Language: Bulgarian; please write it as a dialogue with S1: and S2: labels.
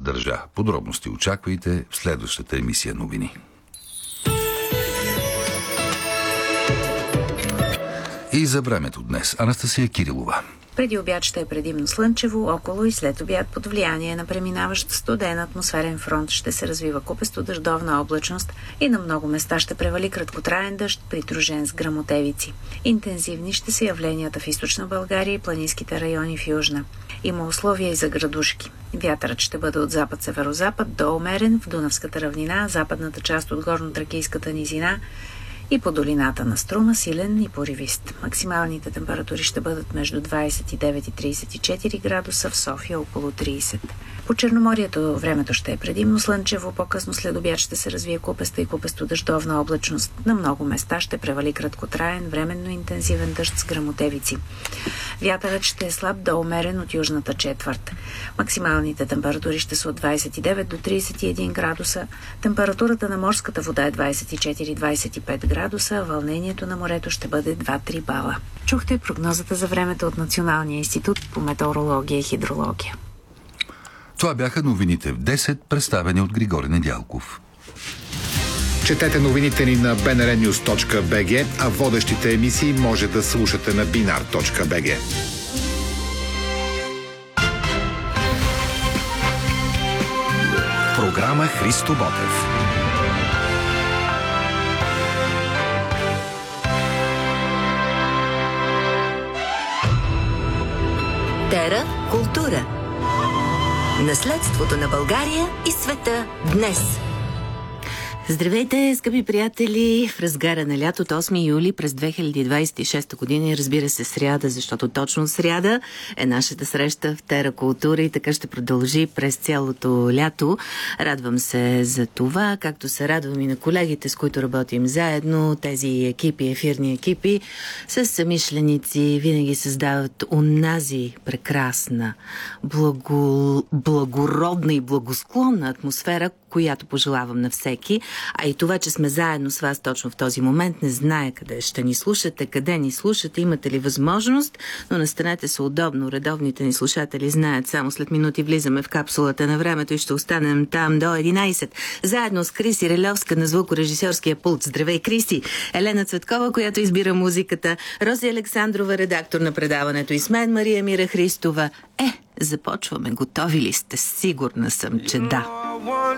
S1: държа. Подробности очаквайте в следващата емисия новини. И за времето днес. Анастасия Кирилова.
S2: Преди обяд ще е предимно слънчево, около и след обяд под влияние на преминаващ студен атмосферен фронт ще се развива купесто дъждовна облачност и на много места ще превали краткотраен дъжд, придружен с гръмотевици. Интензивни ще са явленията в източна България и планинските райони в южна. Има условия и за градушки. Вятърът ще бъде от запад-северозапад до умерен в Дунавската равнина, западната част от горно-тракийската низина и по долината на Струма силен и поривист. Максималните температури ще бъдат между 29 и 34 градуса, в София около 30. По Черноморието времето ще е предимно слънчево, по-късно след обяд ще се развие купеста и купесто дъждовна облачност. На много места ще превали краткотраен, временно интензивен дъжд с гръмотевици. Вятърът ще е слаб до умерен от южната четвърт. Максималните температури ще са от 29 до 31 градуса. Температурата на морската вода е 24-25 градуса, а вълнението на морето ще бъде 2-3 бала. Чухте прогнозата за времето от Националния институт по метеорология и хидрология.
S1: Това бяха новините в 10, представени от Григори Недялков.
S3: Четете новините ни на bnrnews.bg, а водещите емисии може да слушате на binar.bg.
S4: Програма Христо Ботев.
S5: Тера култура. Наследството на България и света днес.
S6: Здравейте, скъпи приятели! В разгара на лятото, 8 юли през 2026 година, и разбира се сряда, защото точно сряда е нашата среща в Тера култура и така ще продължи през цялото лято. Радвам се за това, както се радвам и на колегите, с които работим заедно. Тези екипи, ефирни екипи, с съмишленици винаги създават онази прекрасна, благородна и благосклонна атмосфера, която пожелавам на всеки. А и това, че сме заедно с вас точно в този момент, не знае къде ще ни слушате, къде ни слушате, имате ли възможност, но настанете се удобно. Редовните ни слушатели знаят, само след минути влизаме в капсулата на времето и ще останем там до 11. Заедно с Криси Релевска на звукорежисьорския пулт. Здравей, Криси! Елена Цветкова, която избира музиката, Рози Александрова, редактор на предаването, и с мен Мария Мира Христова. Започваме. Готови ли сте? Сигурна съм, че да.